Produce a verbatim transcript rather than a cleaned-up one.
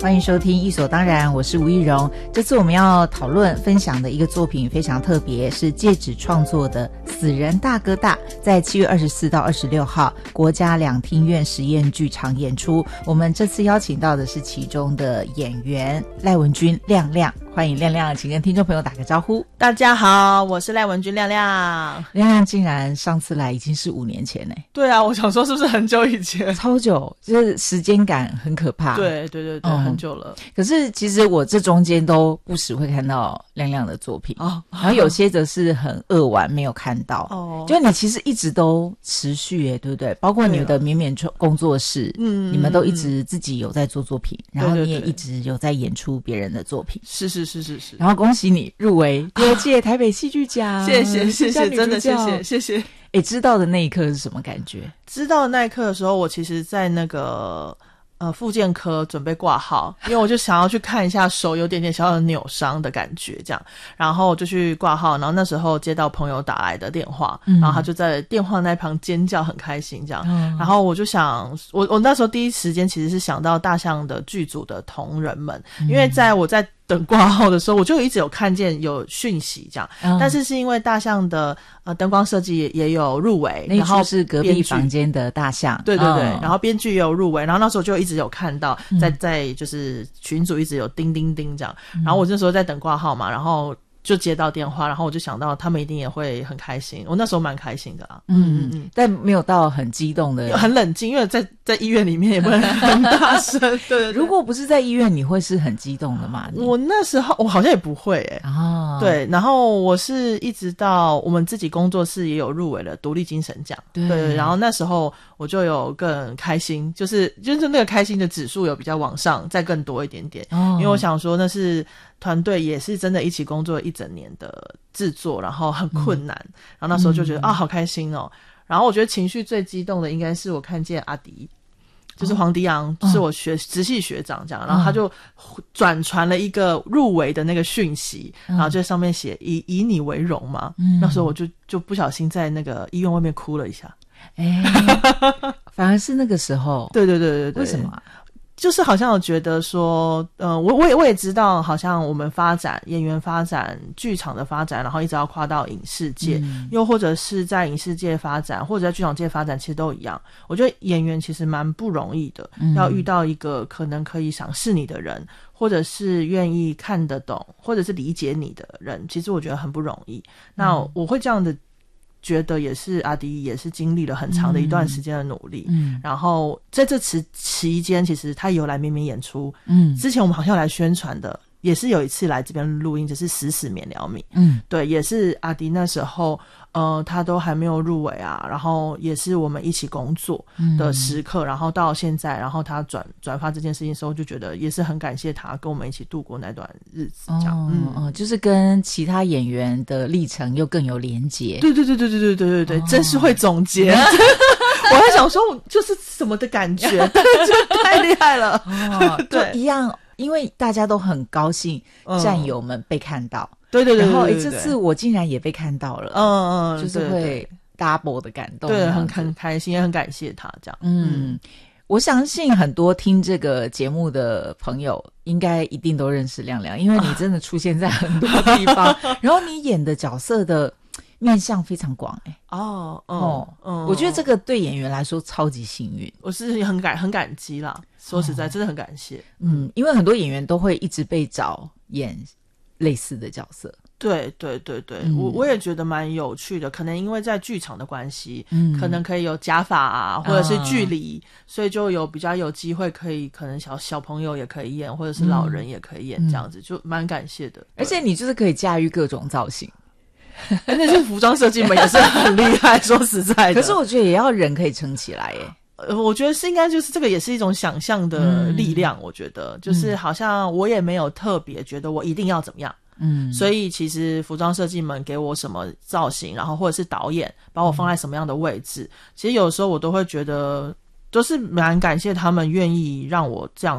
欢迎收听艺所当然，我是吴亦荣。这次我们要讨论分享的一个作品非常特别，是戒指创作的《死人大哥大》，在七月二十四到二十六号国家两厅院实验剧场演出。我们这次邀请到的是其中的演员赖文君亮亮，欢迎亮亮，请跟听众朋友打个招呼。 大家好，我是赖文君亮亮。 亮亮竟然上次来已经是五年前嘞。 对啊，我想说是不是很久以前？ 超久，就是时间感很可怕。 对对对对、嗯，很久了。 可是其实我这中间都不时会看到亮亮的作品，哦，然后有些则是很扼腕没有看到。哦，就你其实一直都持续耶，对不对？包括你的绵绵工作室，嗯，你们都一直自己有在做作品，嗯、然后你也一直有在演出别人的作品。 是是是是是。 然后恭喜你入围第二届台北戏剧奖， 谢谢谢谢，真的谢谢谢谢。 诶，知道的那一刻是什么感觉？ 知道的那一刻的时候，我其实在那个呃复健科准备挂号，因为我就想要去看一下手有点点小小的扭伤的感觉这样，然后我就去挂号，然后那时候接到朋友打来的电话，嗯、然后他就在电话那旁尖叫很开心这样，嗯、然后我就想我我那时候第一时间其实是想到大象的剧组的同仁们，嗯、因为在我在等挂号的时候，我就一直有看见有讯息这样，嗯、但是是因为大象的呃灯光设计 也, 也有入围， 那出是隔壁房间的大象， 对对对，嗯、然后编剧也有入围，然后那时候就一直有看到在在就是群组一直有叮叮叮这样，嗯、然后我那时候在等挂号嘛，然后就接到电话，然后我就想到他们一定也会很开心，我那时候蛮开心的啦， 嗯嗯嗯，但没有到很激动的， 很冷静，因为在在医院里面也不能很大声，对, 对, 对， 如果不是在医院，你会是很激动的吗？ 我那时候我好像也不会诶、欸，哦，对，然后我是一直到我们自己工作室也有入围了独立精神奖，对, 对，然后那时候我就有更开心，就是就是那个开心的指数有比较往上，再更多一点点，哦，因为我想说那是团队也是真的一起工作一整年的制作，然后很困难，嗯、然后那时候就觉得、嗯、啊好开心哦。然后我觉得情绪最激动的应该是我看见阿迪，就是黄迪阳，哦、是我学直系学长这样，哦、然后他就转传了一个入围的那个讯息，嗯、然后就上面写以以你为荣嘛，嗯、那时候我就就不小心在那个医院外面哭了一下， 哎，反而是那个时候， 对对对对对， 为什么啊？ 就是好像我觉得说，呃，我我也我也知道，好像我们发展演员发展、剧场的发展，然后一直要跨到影视界，嗯、又或者是在影视界发展，或者在剧场界发展，其实都一样。我觉得演员其实蛮不容易的，嗯、要遇到一个可能可以赏识你的人，或者是愿意看得懂，或者是理解你的人，其实我觉得很不容易。那我会这样的觉得也是阿迪也是经历了很长的一段时间的努力，嗯，然后在这期期间其实他有来绵绵演出，嗯，之前我们好像有来宣传的，也是有一次来这边录音，就是死死免了米，嗯，对，也是阿迪那时候呃他都还没有入围啊，然后也是我们一起工作的时刻，嗯、然后到现在，然后他转转发这件事情的时候，就觉得也是很感谢他跟我们一起度过那段日子，这样，哦、 嗯哦，就是跟其他演员的历程又更有连结， 对对对对对对对对对，哦、真是会总结。我还想说，就是什么的感觉，对，就太厉害了， 哦，对，一样。因为大家都很高兴战友们被看到，嗯、 对对对对对对， 然后诶这次我竟然也被看到了，嗯嗯，就是会 double 的感动， 对，很很开心，也很感谢他这样。 嗯，嗯我相信很多听这个节目的朋友应该一定都认识亮亮，因为你真的出现在很多地方，然后你演的角色的面向非常广，哎、欸，哦哦嗯，我觉得这个对演员来说超级幸运， 我是很感很感激啦。说实在，哦、真的很感谢。 嗯，因为很多演员都会一直被找演类似的角色。 对对对对，嗯、我我也觉得蛮有趣的。可能因为在剧场的关系，嗯，可能可以有假发啊，或者是距离，嗯、所以就有比较有机会可以，可能小小朋友也可以演，或者是老人也可以演，嗯、这样子就蛮感谢的。 而且你就是可以驾驭各种造型。 那些服装设计们也是很厉害，说实在的。 可是我觉得也要人可以撑起来耶。 呃，我觉得是应该就是这个也是一种想象的力量，嗯、我觉得就是好像我也没有特别觉得我一定要怎么样，嗯，所以其实服装设计们给我什么造型，然后或者是导演把我放在什么样的位置，嗯、其实有时候我都会觉得都是蛮感谢他们愿意让我这样